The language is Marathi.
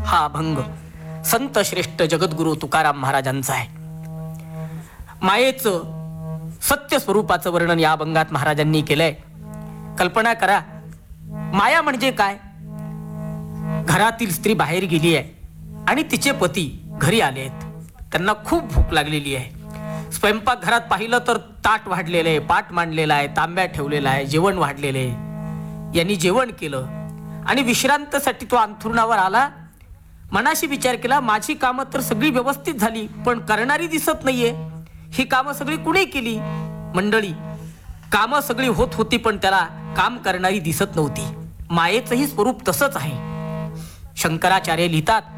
हा अभंग संत श्रेष्ठ जगद्गुरु तुकाराम महाराजांचा आहे. मायेचं सत्य स्वरूपाचं वर्णन या अभंगात महाराजांनी केलंय. कल्पना करा, माया म्हणजे काय? घरातील स्त्री बाहेर गेली आहे आणि तिचे पती घरी आले आहेत. त्यांना खूप भूक लागलेली आहे. स्वयंपाक घरात पाहिलं तर ताट वाढलेलं आहे, पाट मांडलेला आहे, तांब्या ठेवलेला आहे, जेवण वाढलेले आहे. यांनी जेवण केलं आणि विश्रांतीसाठी तो अंथरुणावर आला. मनाशी विचार केला, माझी कामं तर सगळी व्यवस्थित झाली, पण करणारी दिसत नाहीये. ही कामं सगळी कुणी केली? मंडळी, कामं सगळी होत होती, पण त्याला काम करणारी दिसत नव्हती. मायेचंही स्वरूप तसंच आहे. शंकराचार्य लिहितात,